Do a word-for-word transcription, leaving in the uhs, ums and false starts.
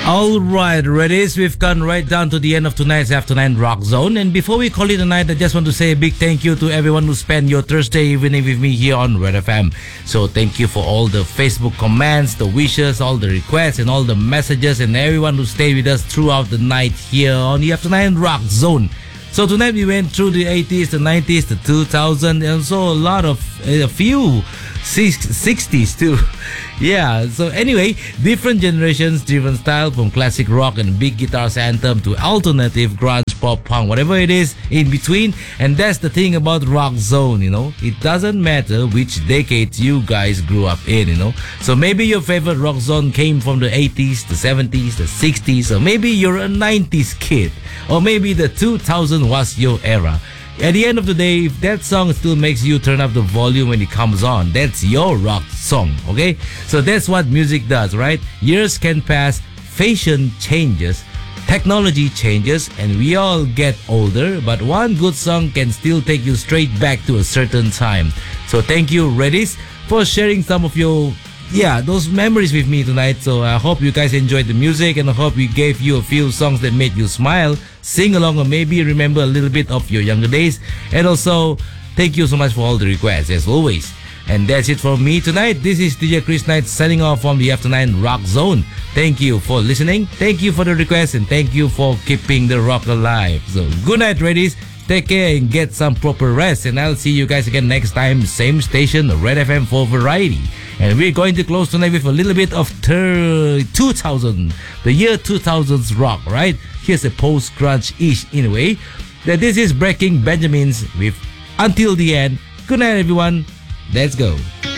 All right, Reddies, we've gone right down to the end of tonight's After Nine Rock Zone. And before we call it a night, I just want to say a big thank you to everyone who spent your Thursday evening with me here on Red F M. So thank you for all the Facebook comments, the wishes, all the requests, and all the messages, and everyone who stayed with us throughout the night here on the After Nine Rock Zone. So tonight we went through the eighties, the nineties, the two thousands, and also a lot of, a few sixties too. Yeah, so anyway, different generations, different style, from classic rock and big guitars anthem to alternative, grunge, pop, punk, whatever it is in between. And that's the thing about Rock Zone, you know. It doesn't matter which decade you guys grew up in, you know. So maybe your favorite Rock Zone came from the eighties, the seventies, the sixties, or maybe you're a nineties kid, or maybe the two thousands was your era. At the end of the day, if that song still makes you turn up the volume when it comes on, that's your rock song, okay? So that's what music does, right? Years can pass, fashion changes, technology changes, and we all get older, but one good song can still take you straight back to a certain time. So thank you, Reddies, for sharing some of your yeah, those memories with me tonight. So I hope you guys enjoyed the music, and I hope we gave you a few songs that made you smile, sing along, or maybe remember a little bit of your younger days. And also, thank you so much for all the requests, as always. And that's it from me tonight. This is D J Chris Knight signing off from the After Nine Rock Zone. Thank you for listening, thank you for the requests, and thank you for keeping the rock alive. So good night, Reddies. Take care and get some proper rest, and I'll see you guys again next time, same station, Red F M, for variety. And we're going to close tonight with a little bit of ter- two thousand, the year two thousand's rock, right? Here's a post-grunge-ish in a way. That this is Breaking Benjamins with Until the End. Good night, everyone. Let's go.